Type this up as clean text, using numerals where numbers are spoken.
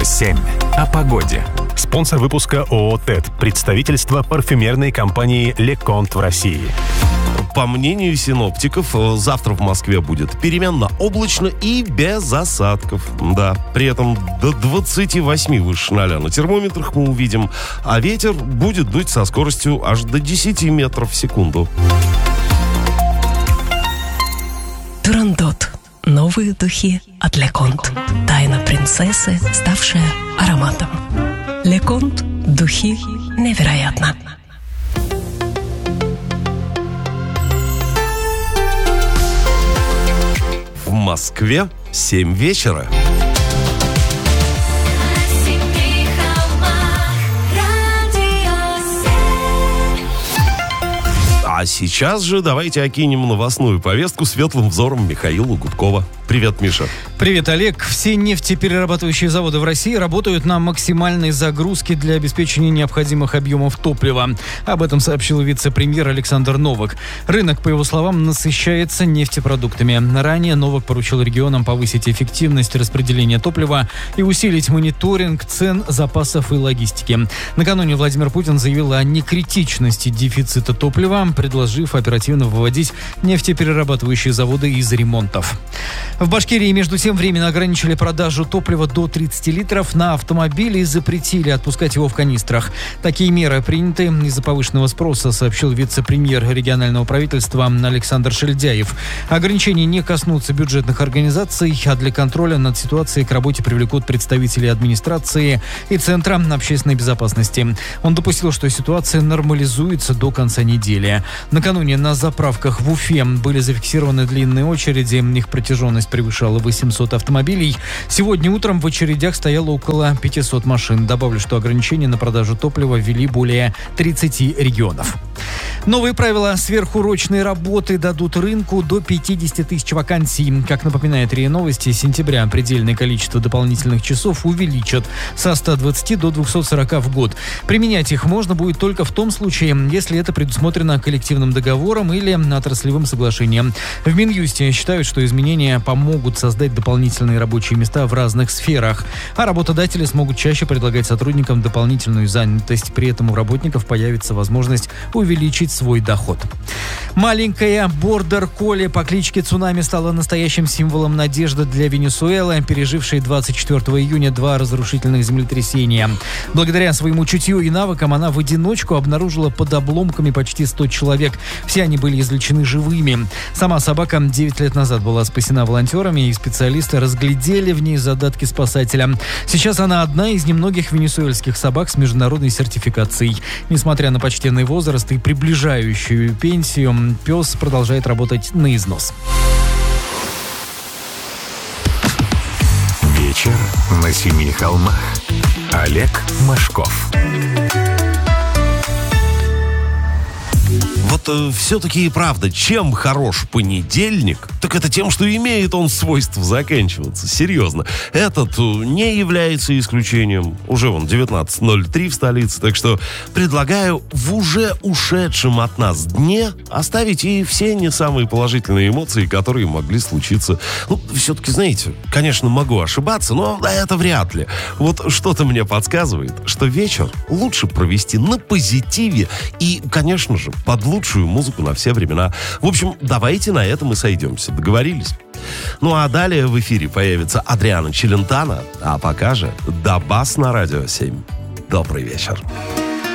7. О погоде. Спонсор выпуска ООО «ТЭД». Представительство парфюмерной компании «Леконт» в России. По мнению синоптиков, завтра в Москве будет переменно облачно и без осадков. Да, при этом до 28 выше 0 на термометрах мы увидим, а ветер будет дуть со скоростью аж до 10 метров в секунду. Турандот. Новые духи от Леконт. Тайна принцессы, ставшая ароматом. Леконт. Духи невероятно. В Москве 7 вечера. А сейчас же давайте окинем новостную повестку светлым взором Михаила Гудкова. Привет, Миша. Привет, Олег. Все нефтеперерабатывающие заводы в России работают на максимальной загрузке для обеспечения необходимых объемов топлива. Об этом сообщил вице-премьер Александр Новак. Рынок, по его словам, насыщается нефтепродуктами. Ранее Новак поручил регионам повысить эффективность распределения топлива и усилить мониторинг цен, запасов и логистики. Накануне Владимир Путин заявил о некритичности дефицита топлива, предложив оперативно выводить нефтеперерабатывающие заводы из ремонтов. В Башкирии, между тем, временно ограничили продажу топлива до 30 литров на автомобили и запретили отпускать его в канистрах. Такие меры приняты из-за повышенного спроса, сообщил вице-премьер регионального правительства Александр Шельдяев. Ограничения не коснутся бюджетных организаций, а для контроля над ситуацией к работе привлекут представителей администрации и Центра общественной безопасности. Он допустил, что ситуация нормализуется до конца недели. Накануне на заправках в Уфе были зафиксированы длинные очереди, их протяженность превышала 800 автомобилей. Сегодня утром в очередях стояло около 500 машин. Добавлю, что ограничения на продажу топлива ввели более 30 регионов. Новые правила сверхурочной работы дадут рынку до 50 тысяч вакансий. Как напоминает РИА Новости, с сентября предельное количество дополнительных часов увеличат со 120 до 240 в год. Применять их можно будет только в том случае, если это предусмотрено коллективным договором или отраслевым соглашением. В Минюсте считают, что изменения помогут создать дополнительные рабочие места в разных сферах, а работодатели смогут чаще предлагать сотрудникам дополнительную занятость. При этом у работников появится возможность увеличить свой доход. Маленькая бордер-колли по кличке Цунами стала настоящим символом надежды для Венесуэлы, пережившей 24 июня 2 разрушительных землетрясения. Благодаря своему чутью и навыкам она в одиночку обнаружила под обломками почти 100 человек. Все они были извлечены живыми. Сама собака 9 лет назад была спасена волонтерами, и специалисты разглядели в ней задатки спасателя. Сейчас она одна из немногих венесуэльских собак с международной сертификацией. Несмотря на почтенный возраст и приближающую пенсию, пес продолжает работать на износ. Вечер на 7 холмах. Олег Машков. Вот все-таки и правда, чем хорош понедельник, так это тем, что имеет он свойство заканчиваться. Серьезно. Этот не является исключением. Уже вон 19:03 в столице. Так что предлагаю в уже ушедшем от нас дне оставить и все не самые положительные эмоции, которые могли случиться. Ну, все-таки, знаете, конечно, могу ошибаться, но это вряд ли. Вот что-то мне подсказывает, что вечер лучше провести на позитиве и, конечно же, под лучшую музыку на все времена. В общем, давайте на этом и сойдемся. Договорились? Ну а далее в эфире появится Адриано Челентано, а пока же Дабас на Радио 7. Добрый вечер.